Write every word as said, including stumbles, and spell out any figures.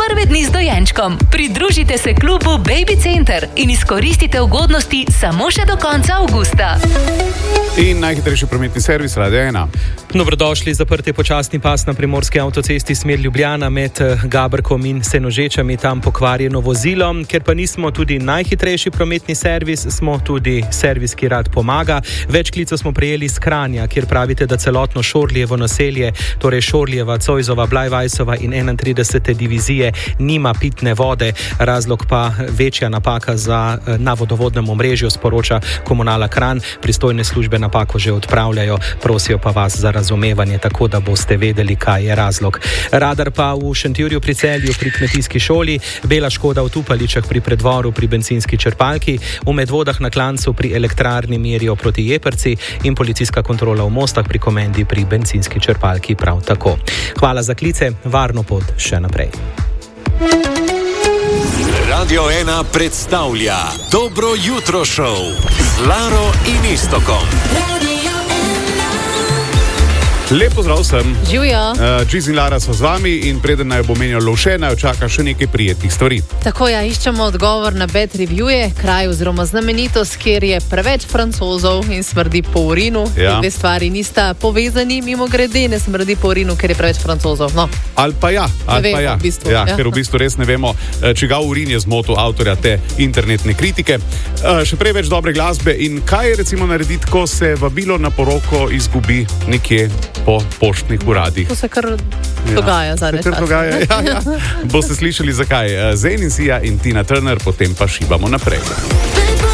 prve dni z dojenčkom. Pridružite se klubu Baby Center in izkoristite ugodnosti samo še do konca avgusta. In najhitrejši prometni servis Radia ena. Dobrodošli, zaprt je počasni pas na primorski avtocesti smer Ljubljana med Gabrkom in Senožečami, tam pokvarjeno vozilo. Ker pa nismo tudi najhitrejši prometni servis, smo tudi servis, ki rad pomaga. Več klicev smo prejeli iz Kranja, kjer pravite, da celotno Šorlijevo naselje, torej Šorlijeva, Cojzova, Blajvajsova in enaintridesete divizije nima pitne vode. Razlog pa večja napaka za, na vodovodnem omrežju, sporoča Komunala Kranj. Pristojne službe napako že odpravljajo, prosijo pa vas za razumevanje, tako da boste vedeli, kaj je razlog. Radar pa v Šentjurju pri Celju pri kmetijski šoli, bela škoda v Tupaličah pri predvoru pri bencinski črpalki, v Medvodah na Klancu pri elektrarni merijo proti Jeprci in policijska kontrola v Mostah pri Komendi pri bencinski črpalki prav tako. Hvala za klice, varno pot še naprej. Radio ena predstavlja Dobro jutro show z Laro in Iztokom. Lep pozdrav vsem. Živijo. Uh, Čiz in Lara so z vami in preden naj bo menjal lovše, naj čaka še nekaj prijetnih stvari. Tako ja, iščemo odgovor na bad reviewje, kraj oziroma znamenitost, kjer je preveč Francozov in smrdi po urinu. Ja. Dve stvari nista povezani, mimo grede, ne smrdi po urinu, ker je preveč Francozov. No. Ali pa ja, ali vemo, pa ja. V bistvu, ja, ja. Ker v bistvu res ne vemo, čigav urin je zmotil avtorja te internetne kritike. Uh, še prej več dobre glasbe in kaj recimo narediti, ko se vabilo na poroko izgubi nekje po poštnih uradih. To se kar dogaja zadnje čase. Dogaja, ja, ja. Boste slišali zakaj. Zayn in Sia in Tina Turner, potem pa šibamo naprej.